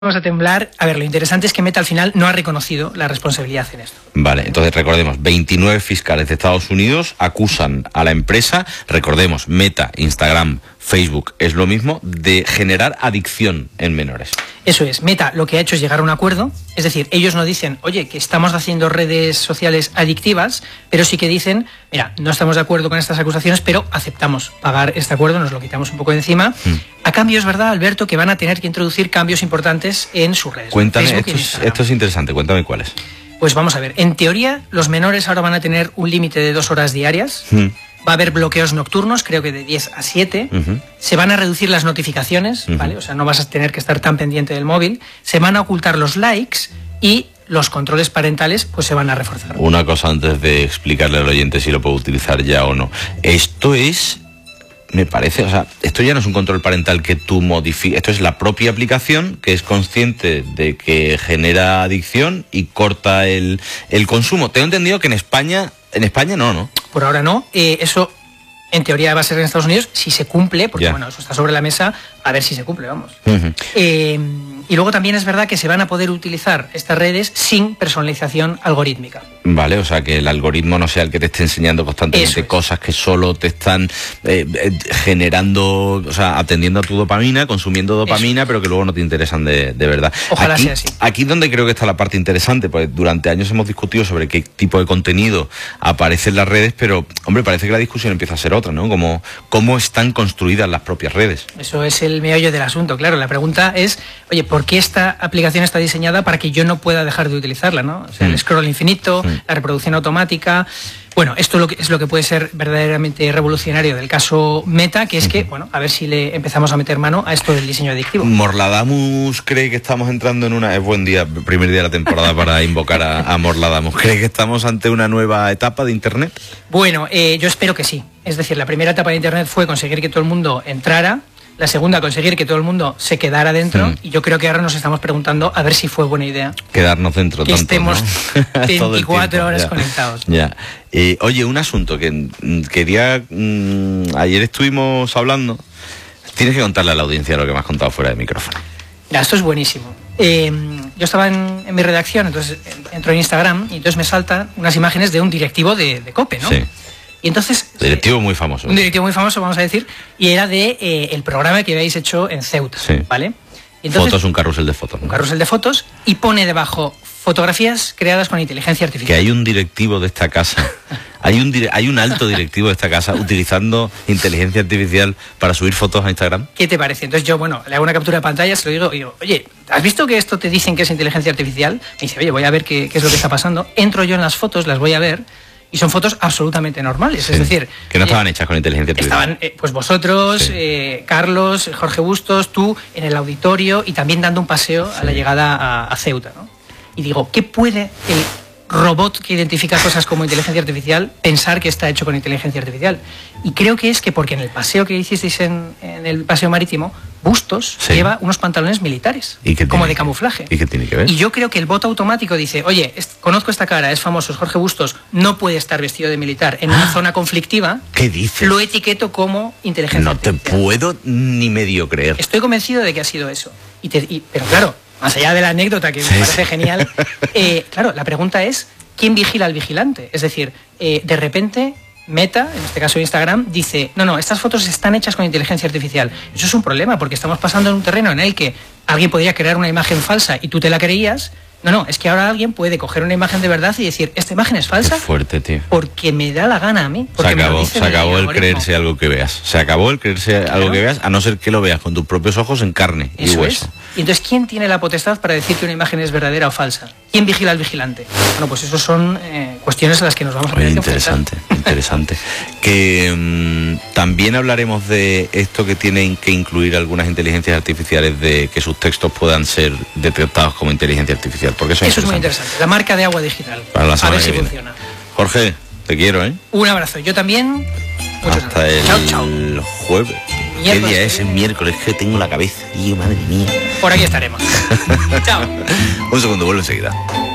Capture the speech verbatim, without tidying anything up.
Vamos a temblar. A ver, lo interesante es que Meta al final no ha reconocido la responsabilidad en esto. Vale, entonces recordemos, veintinueve fiscales de Estados Unidos acusan a la empresa, recordemos, Meta, Instagram, Facebook, es lo mismo, de generar adicción en menores. Eso es, Meta lo que ha hecho es llegar a un acuerdo, es decir, ellos no dicen, oye, que estamos haciendo redes sociales adictivas, pero sí que dicen, mira, no estamos de acuerdo con estas acusaciones, pero aceptamos pagar este acuerdo, nos lo quitamos un poco de encima. Mm. A cambio, es verdad, Alberto, que van a tener que introducir cambios importantes en sus redes. Cuéntame, esto es, esto es interesante, cuéntame cuáles. Pues vamos a ver, en teoría, los menores ahora van a tener un límite de dos horas diarias. Mm. Va a haber bloqueos nocturnos, creo que de diez a siete. Uh-huh. Se van a reducir las notificaciones, uh-huh. ¿vale? O sea, no vas a tener que estar tan pendiente del móvil. Se van a ocultar los likes y los controles parentales pues se van a reforzar. Una cosa antes de explicarle al oyente si lo puedo utilizar ya o no. Esto es, me parece, o sea, esto ya no es un control parental que tú modifiques. Esto es la propia aplicación que es consciente de que genera adicción y corta el, el consumo. Tengo entendido que en España... En España no, ¿no? Por ahora no. Eh, eso, en teoría, va a ser en Estados Unidos, si se cumple, porque yeah. bueno, eso está sobre la mesa, a ver si se cumple, vamos. Uh-huh. eh, y luego también es verdad que se van a poder utilizar estas redes sin personalización algorítmica. Vale, o sea, que el algoritmo no sea el que te esté enseñando constantemente es. cosas que solo te están eh, eh, generando, o sea, atendiendo a tu dopamina, consumiendo dopamina, eso. pero que luego no te interesan de, de verdad. Ojalá aquí, sea así. Aquí donde creo que está la parte interesante, pues durante años hemos discutido sobre qué tipo de contenido aparece en las redes, pero, hombre, parece que la discusión empieza a ser otra, ¿no? Como cómo están construidas las propias redes. Eso es el meollo del asunto, claro. La pregunta es, oye, ¿por qué esta aplicación está diseñada para que yo no pueda dejar de utilizarla, ¿no? O sea, mm. el scroll infinito, mm. la reproducción automática. Bueno, esto es lo, que, es lo que puede ser verdaderamente revolucionario del caso Meta, que es que, bueno, a ver si le empezamos a meter mano a esto del diseño adictivo. Morladamus cree que estamos entrando en una... Es buen día, primer día de la temporada para invocar a, a Morladamus. ¿Cree que estamos ante una nueva etapa de Internet? Bueno, eh, yo espero que sí. Es decir, la primera etapa de Internet fue conseguir que todo el mundo entrara. La segunda, conseguir que todo el mundo se quedara dentro. Mm. Y yo creo que ahora nos estamos preguntando a ver si fue buena idea. Quedarnos dentro que tanto, estemos ¿no? veinticuatro horas ya. conectados. Ya. Eh, oye, un asunto que mm, quería... Mm, ayer estuvimos hablando. Tienes que contarle a la audiencia lo que me has contado fuera de micrófono. Mira, esto es buenísimo. Eh, yo estaba en, en mi redacción, entonces entro en Instagram y entonces me saltan unas imágenes de un directivo de, de COPE, ¿no? Sí. Y entonces... Directivo muy famoso. Un directivo muy famoso, vamos a decir, y era de eh, el programa que habéis hecho en Ceuta, sí. ¿vale? Y entonces, fotos, un carrusel de fotos. ¿no? Un carrusel de fotos, y pone debajo, fotografías creadas con inteligencia artificial. Que hay un directivo de esta casa, hay un, hay un alto directivo de esta casa utilizando inteligencia artificial para subir fotos a Instagram. ¿Qué te parece? Entonces yo, bueno, le hago una captura de pantalla, se lo digo, y digo, oye, ¿has visto que esto te dicen que es inteligencia artificial? Me dice, oye, voy a ver qué, qué es lo que está pasando. Entro yo en las fotos, las voy a ver, y son fotos absolutamente normales, sí, es decir... Que no estaban eh, hechas con inteligencia artificial. Estaban, eh, pues vosotros, sí. eh, Carlos, Jorge Bustos, tú, en el auditorio y también dando un paseo sí. a la llegada a, a Ceuta, ¿no? Y digo, ¿qué puede el robot que identifica cosas como inteligencia artificial pensar que está hecho con inteligencia artificial? Y creo que es que porque en el paseo que hicisteis en, en el paseo marítimo, Bustos sí. lleva unos pantalones militares, ¿Y qué como de que, camuflaje. ¿Y qué tiene que ver? Y yo creo que el bot automático dice, oye, es, conozco esta cara, es famoso, es Jorge Bustos, no puede estar vestido de militar en una ah, zona conflictiva. ¿Qué dices? Lo etiqueto como inteligencia no artificial. No te puedo ni medio creer. Estoy convencido de que ha sido eso. Y te, y, pero claro, más allá de la anécdota, que sí, me parece sí. genial, eh, claro, la pregunta es, ¿quién vigila al vigilante? Es decir, eh, de repente... Meta, en este caso Instagram, dice, no, no, estas fotos están hechas con inteligencia artificial. Eso es un problema, porque estamos pasando en un terreno en el que alguien podría crear una imagen falsa y tú te la creías. No, no, es que ahora alguien puede coger una imagen de verdad y decir, esta imagen es falsa. Qué fuerte, tío. Porque me da la gana a mí. Se acabó, se acabó el creerse algo que veas. Se acabó el creerse claro. algo que veas, a no ser que lo veas con tus propios ojos en carne y Eso hueso. Es. Y entonces, ¿quién tiene la potestad para decir que una imagen es verdadera o falsa? ¿Quién vigila al vigilante? Bueno, pues eso son eh, cuestiones a las que nos vamos a tener que enfrentar. Interesante, interesante. Que mmm, también hablaremos de esto que tienen que incluir algunas inteligencias artificiales, de que sus textos puedan ser detectados como inteligencia artificial. Porque eso, eso es muy interesante. La marca de agua digital. Para la a ver si viene. funciona. Jorge, te quiero, ¿eh? Un abrazo. Yo también. Muchas Hasta gracias. el chao, chao. jueves. ¿Qué día es? El miércoles, que tengo la cabeza. Y madre mía. Por aquí estaremos. Chao. Un segundo, vuelvo enseguida.